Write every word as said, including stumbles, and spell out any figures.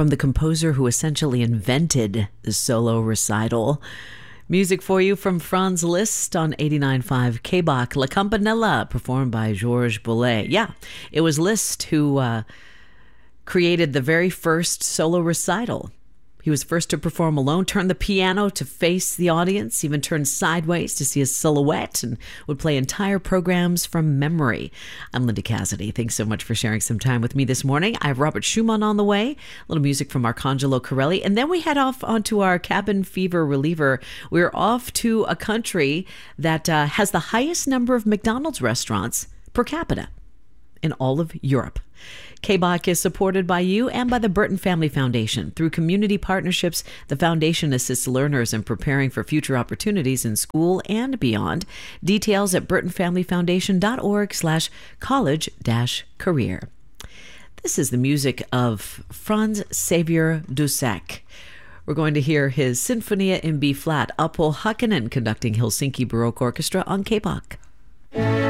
from the composer who essentially invented the solo recital. Music for you from Franz Liszt on eighty-nine point five K B A C, La Campanella, performed by Georges Boulez. Yeah, it was Liszt who uh, created the very first solo recital. He was first to perform alone, turned the piano to face the audience, even turned sideways to see a silhouette, and would play entire programs from memory. I'm Linda Cassidy. Thanks so much for sharing some time with me this morning. I have Robert Schumann on the way, a little music from Arcangelo Corelli, and then we head off onto our cabin fever reliever. We're off to a country that uh, has the highest number of McDonald's restaurants per capita in all of Europe. K B A C is supported by you and by the Burton Family Foundation. Through community partnerships, the foundation assists learners in preparing for future opportunities in school and beyond. Details at burtonfamilyfoundation.org slash college dash career. This is the music of Franz Xavier Dussek. We're going to hear his Sinfonia in B-flat, Apol Hakkanen conducting Helsinki Baroque Orchestra on K B A C.